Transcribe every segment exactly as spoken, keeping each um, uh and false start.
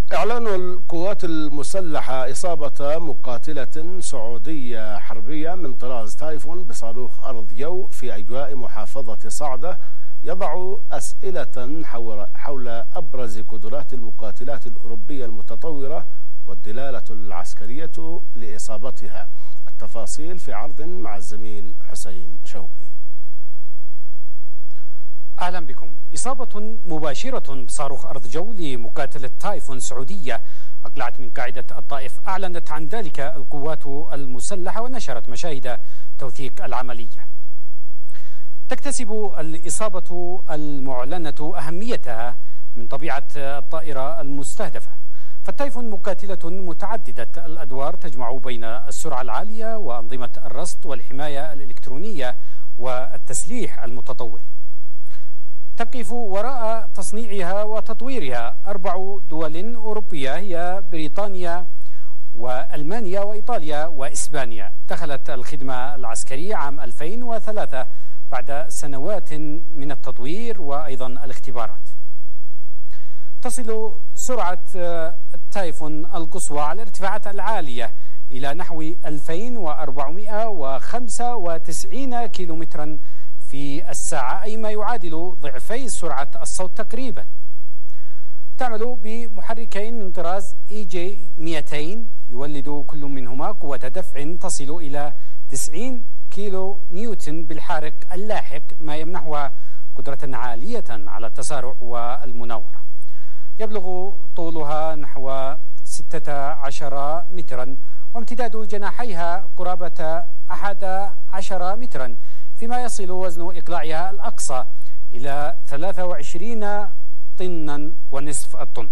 إعلان القوات المسلحة إصابة مقاتلة سعودية حربية من طراز تايفون بصاروخ أرض جو في أجواء محافظة صعدة يضع أسئلة حول أبرز قدرات المقاتلات الأوروبية المتطورة والدلالة العسكرية لإصابتها. التفاصيل في عرض مع الزميل حسين شوقي. أهلا بكم. إصابة مباشرة بصاروخ أرض جو لمقاتلة تايفون سعودية أقلعت من قاعدة الطائف. أعلنت عن ذلك القوات المسلحة ونشرت مشاهد توثيق العملية. تكتسب الإصابة المعلنة أهميتها من طبيعة الطائرة المستهدفة، فالتايفون مقاتلة متعددة الأدوار تجمع بين السرعة العالية وأنظمة الرصد والحماية الإلكترونية والتسليح المتطور. تقف وراء تصنيعها وتطويرها أربع دول أوروبية هي بريطانيا وألمانيا وإيطاليا وإسبانيا. دخلت الخدمة العسكرية عام ألفين وثلاثة بعد سنوات من التطوير وأيضا الاختبارات. تصل سرعة التايفون القصوى على الارتفاعات العالية إلى نحو ألفين وأربعمائة وخمسة وتسعين كيلومترا في الساعة، أي ما يعادل ضعفي سرعة الصوت تقريبا. تعمل بمحركين من طراز إي جي مئتين يولد كل منهما قوة دفع تصل إلى تسعين كيلو نيوتن بالحارق اللاحق، ما يمنحها قدرة عالية على التسارع والمناورة. يبلغ طولها نحو ستة عشر مترا وامتداد جناحيها قرابة أحد عشر مترا، فيما يصل وزن إقلاعها الأقصى إلى ثلاثة وعشرين طنا ونصف الطن.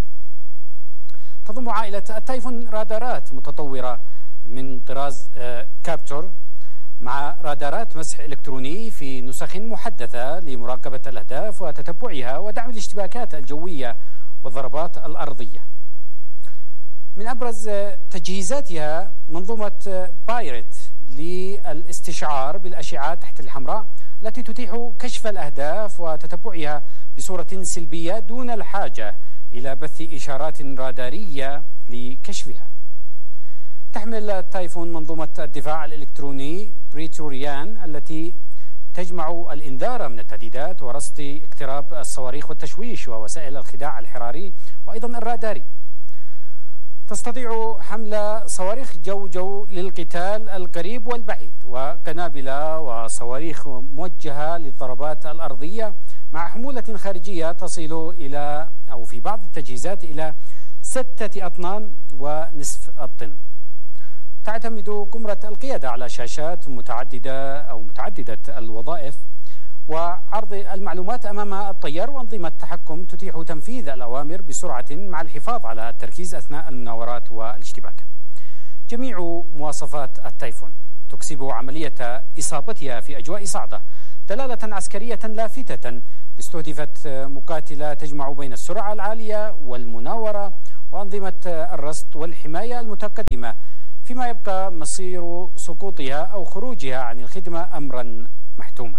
تضم عائلة التايفون رادارات متطورة من طراز كابتور مع رادارات مسح إلكتروني في نسخ محدثة لمراقبة الأهداف وتتبعها ودعم الاشتباكات الجوية والضربات الأرضية. من أبرز تجهيزاتها منظومة بايرت للاستشعار بالأشعة تحت الحمراء التي تتيح كشف الأهداف وتتبعها بصورة سلبية دون الحاجة إلى بث إشارات رادارية لكشفها. تحمل التايفون منظومة الدفاع الإلكتروني بريتوريان التي تجمع الإنذار من التهديدات ورصد اقتراب الصواريخ والتشويش ووسائل الخداع الحراري وأيضا الراداري. تستطيع حمل صواريخ جو جو للقتال القريب والبعيد وقنابل وصواريخ موجهة للضربات الأرضية مع حمولة خارجية تصل إلى أو في بعض التجهيزات إلى ستة أطنان ونصف الطن. تعتمد قمرة القيادة على شاشات متعددة أو متعددة الوظائف وعرض المعلومات أمام الطيار وأنظمة تحكم تتيح تنفيذ الأوامر بسرعة مع الحفاظ على التركيز أثناء المناورات والاشتباكات. جميع مواصفات التايفون تكسب عملية إصابتها في أجواء صعدة دلالة عسكرية لافتة. استهدفت مقاتلة تجمع بين السرعة العالية والمناورة وأنظمة الرصد والحماية المتقدمة، فيما يبقى مصير سقوطها أو خروجها عن الخدمة أمرا محتوما.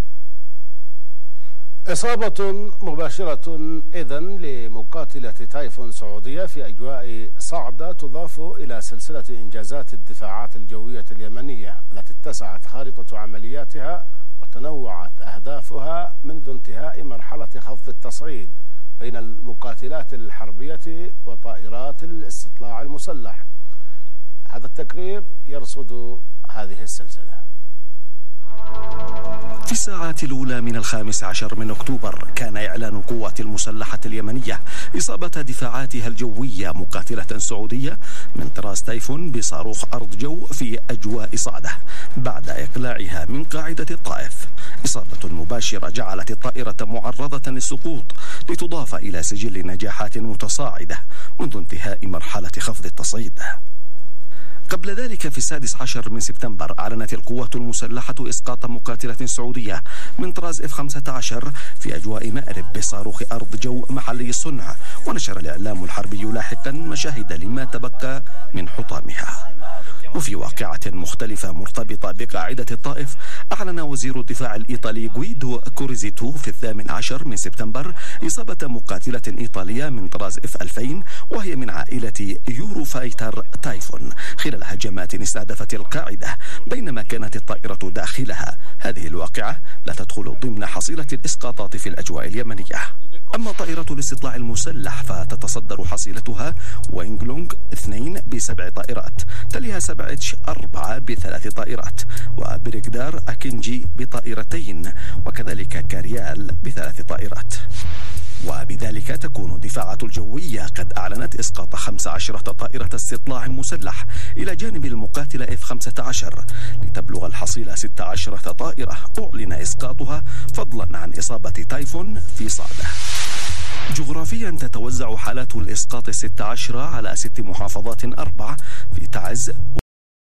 إصابة مباشرة إذن لمقاتلة تايفون سعودية في أجواء صعدة تضاف إلى سلسلة إنجازات الدفاعات الجوية اليمنية التي اتسعت خارطة عملياتها وتنوعت أهدافها منذ انتهاء مرحلة خفض التصعيد بين المقاتلات الحربية وطائرات الاستطلاع المسلح. هذا التقرير يرصد هذه السلسلة. في الساعات الأولى من الخامس عشر من أكتوبر كان إعلان القوات المسلحة اليمنية إصابة دفاعاتها الجوية مقاتلة سعودية من طراز تايفون بصاروخ أرض جو في أجواء صعدة بعد إقلاعها من قاعدة الطائف. إصابة مباشرة جعلت الطائرة معرضة للسقوط لتضاف إلى سجل نجاحات متصاعدة منذ انتهاء مرحلة خفض التصعيد. قبل ذلك في السادس عشر من سبتمبر أعلنت القوات المسلحة إسقاط مقاتلة سعودية من طراز إف خمسة عشر في أجواء مأرب بصاروخ أرض جو محلي الصنع، ونشر الإعلام الحربي لاحقا مشاهد لما تبقى من حطامها. وفي واقعة مختلفة مرتبطة بقاعدة الطائف، أعلن وزير الدفاع الإيطالي غويدو كوريزيتو في الثامن عشر من سبتمبر إصابة مقاتلة إيطالية من طراز إف ألفين وهي من عائلة يورو فايتر تايفون خلال هجمات استهدفت القاعدة بينما كانت الطائرة داخلها. هذه الواقعة لا تدخل ضمن حصيلة الإسقاطات في الأجواء اليمنية. أما طائرة الاستطلاع المسلح فتصدر حصيلتها وينغلونغ اثنين بسبع طائرات، تليها سبعتش أربعة بثلاث طائرات، وبريغدار أكينجي بطائرتين، وكذلك كاريال بثلاث طائرات. وبذلك تكون الدفاعات الجوية قد أعلنت إسقاط خمس عشرة طائرة استطلاع مسلح إلى جانب المقاتلة إف خمسة عشر لتبلغ الحصيلة ست عشرة طائرة أعلن إسقاطها فضلا عن إصابة تايفون في صعدة. جغرافيا تتوزع حالات الإسقاط الست عشرة على ست محافظات أربع في تعز